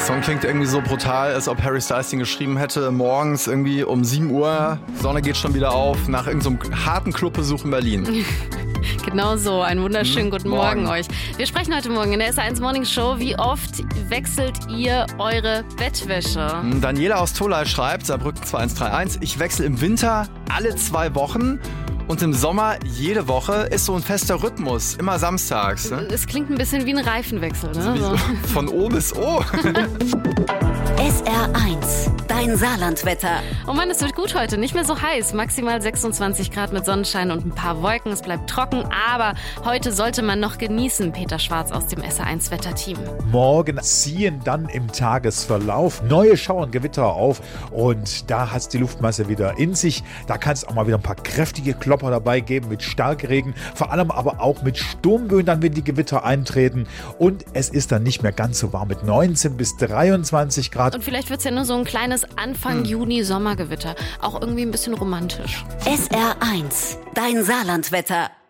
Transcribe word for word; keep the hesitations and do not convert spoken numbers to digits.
Song klingt irgendwie so brutal, als ob Harry Styles den geschrieben hätte. Morgens irgendwie um sieben Uhr, Sonne geht schon wieder auf, nach irgendeinem so harten Clubbesuch in Berlin. Genau so, einen wunderschönen Hm, guten morgen. Morgen euch. Wir sprechen heute Morgen in der S eins Morning Show. Wie oft wechselt ihr eure Bettwäsche? Daniela aus Tolai schreibt, Saarbrücken zwei eins drei eins, ich wechsle im Winter alle zwei Wochen und im Sommer jede Woche. Ist so ein fester Rhythmus, immer samstags. Ne? Es klingt ein bisschen wie ein Reifenwechsel, ne? Wie so von O bis O. S R eins, dein Saarlandwetter. Oh Mann, es wird gut heute. Nicht mehr so heiß. Maximal sechsundzwanzig Grad mit Sonnenschein und ein paar Wolken. Es bleibt trocken, aber heute sollte man noch genießen. Peter Schwarz aus dem S R eins Wetterteam. Morgen ziehen dann im Tagesverlauf neue Schauer und Gewitter auf und da hat die Luftmasse wieder in sich. Da kann es auch mal wieder ein paar kräftige Klopper dabei geben mit Starkregen, vor allem aber auch mit Sturmböen, dann wenn die Gewitter eintreten und es ist dann nicht mehr ganz so warm mit neunzehn bis dreiundzwanzig Grad. Und vielleicht wird es ja nur so ein kleines Anfang Juni Sommergewitter. Auch irgendwie ein bisschen romantisch. S R eins, dein Saarlandwetter.